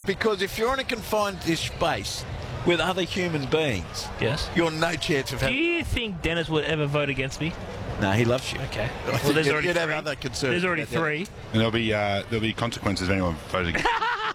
because if you're in a confined space with other human beings, Yes. you're no chance of Do having... you think Dennis would ever vote against me? No, he loves you. Okay. I Well, think there's you'd already have three. other concerns. There's already about that. three. And there'll be consequences if anyone voted against.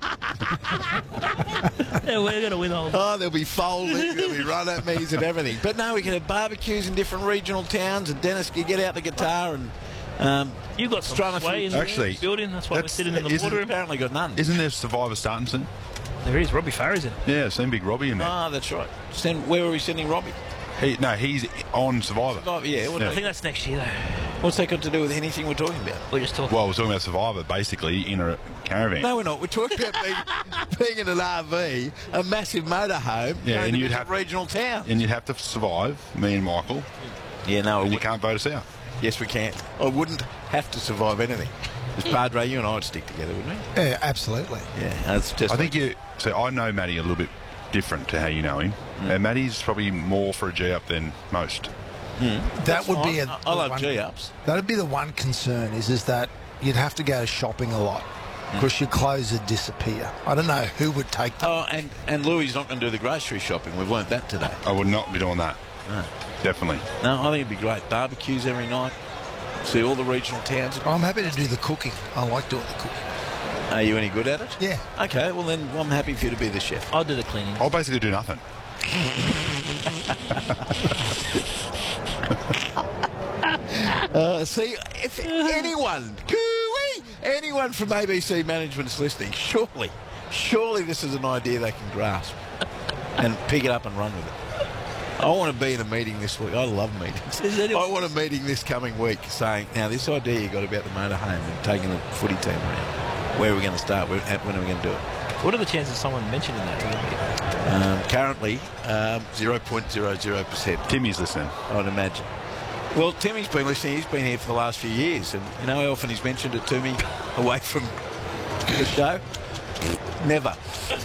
Yeah, we're going to win the whole. Oh, there'll be folding, there'll be run-at-me's and everything. But no, we can have barbecues in different regional towns, and Dennis can get out the guitar and... You've got some Strana sway in Actually, the building. That's why we're that's- sitting in the isn't- water room. apparently got none. Isn't there Survivor starting soon? There is. Robbie Farah's in it. Yeah, seen Big Robbie in there. Ah, that's right. Where are we sending Robbie? He's on Survivor. Oh, yeah, I think that's next year, though. what's that got to do with anything we're talking about? We're just talking. Well, we're talking about Survivor, basically, in a caravan. No, we're not. We're talking about being in an RV, a massive motorhome, Yeah, going and to you'd different have- regional towns. And you'd have to survive, me and Michael, Yeah, no, and you can't vote us out. yes, we can. I wouldn't have to survive anything. As Padre, you and I would stick together, wouldn't we? Yeah, absolutely. Yeah, that's just... I think you... So I know Matty a little bit different to how you know him. And Matty's probably more for a G-up than most. That would be I love one, G-ups. That'd be the one concern is that you'd have to go shopping a lot because your clothes would disappear. I don't know who would take them. Oh, and Louis not going to do the grocery shopping. We've learnt that today. I would not be doing that. No. Definitely. No, I think it'd be great. Barbecues every night. See all the regional towns. I'm happy to do the cooking. I like doing the cooking. Are you any good at it? Yeah. Okay, well then I'm happy for you to be the chef. I'll do the cleaning. I'll basically do nothing. See, if anyone from ABC Management's listening, surely this is an idea they can grasp and pick it up and run with it. I want to be in a meeting this week. I love meetings. I want a meeting this coming week saying, now this idea you got about the motorhome and taking the footy team around, where are we going to start? When are we going to do it? What are the chances of someone mentioning that? Currently, 0.00%. Timmy's listening. I'd imagine. Well, Timmy's been listening. He's been here for the last few years, and you know how often he's mentioned it to me away from the show? Never.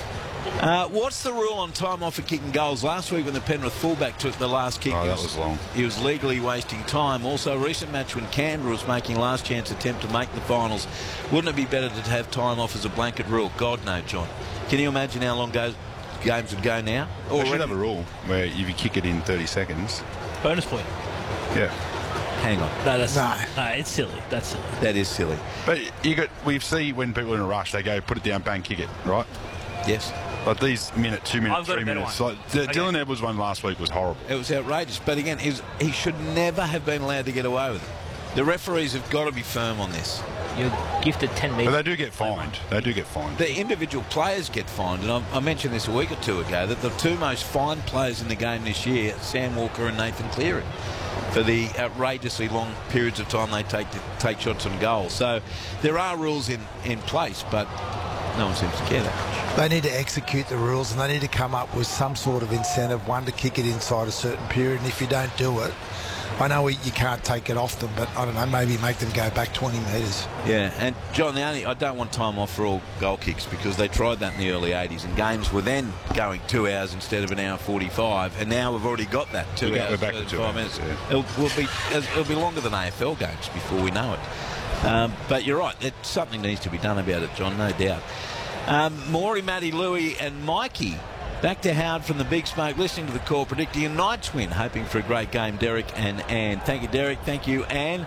What's the rule on time off for kicking goals? Last week when the Penrith fullback took the last kick, Oh, that was long. He was legally wasting time. Also, a recent match when Canberra was making last chance attempt to make the finals. Wouldn't it be better to have time off as a blanket rule? God, no, John. Can you imagine how long games would go now? We should have a rule where if you kick it in 30 seconds, Bonus point. yeah. Hang on. No, that's No. it's silly. That's silly. That is silly. But we see when people are in a rush, they go put it down, bang, kick it, right? Yes. Like these minute, 2 minutes, I've got a 3 better minutes. one. Like the Dylan Edwards one last week was horrible. It was outrageous. But again, he should never have been allowed to get away with it. The referees have got to be firm on this. You're gifted 10 But metres. they do get fined. They do get fined. The individual players get fined, and I mentioned this a week or two ago, that the two most fined players in the game this year, Sam Walker and Nathan Cleary, for the outrageously long periods of time they take shots on goal. So there are rules in place, but no one seems to care that much. They need to execute the rules and they need to come up with some sort of incentive, one to kick it inside a certain period, and if you don't do it, I know you can't take it off them, but I don't know, maybe make them go back 20 metres. Yeah, and John, I don't want time off for all goal kicks because they tried that in the early 80s and games were then going 2 hours instead of an hour 45, and now we've already got that 2 hours. We're back to 2 35 hours, minutes. yeah. It'll be longer than AFL games before we know it. But you're right, something needs to be done about it, John, no doubt. Maury, Matty, Louis and Mikey back to Howard from the Big Smoke, listening to the call, predicting a Knights win, hoping for a great game. Derek and Anne. Thank you, Derek. Thank you, Anne.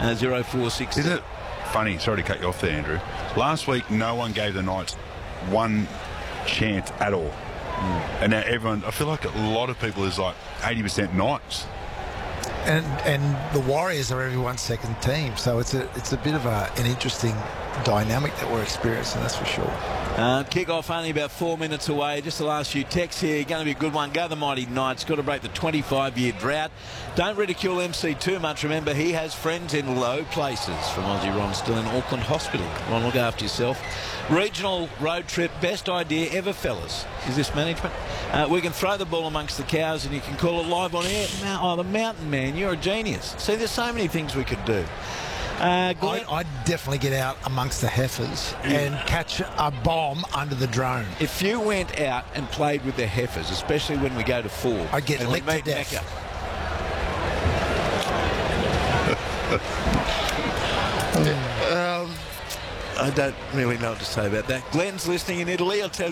046. Isn't it funny? Sorry to cut you off there, Andrew. Last week, no one gave the Knights one chance at all. And now everyone, I feel like a lot of people is like 80% Knights. And the Warriors are everyone's second team, so it's a bit of an interesting dynamic that we're experiencing, that's for sure. Kick-off only about 4 minutes away. Just the last few texts here. Going to be a good one. Go the Mighty Knights. Got to break the 25-year drought. Don't ridicule MC too much. Remember, he has friends in low places. From Aussie Ron, still in Auckland Hospital. Ron, look after yourself. Regional road trip. Best idea ever, fellas. Is this management? We can throw the ball amongst the cows and you can call it live on air. Oh, the Mountain Man, you're a genius. See, there's so many things we could do. I'd definitely get out amongst the heifers and catch a bomb under the drone. If you went out and played with the heifers, especially when we go to Ford, I'd get and we licked to meet death. Mecca. I don't really know what to say about that. Glenn's listening in Italy. I'll tell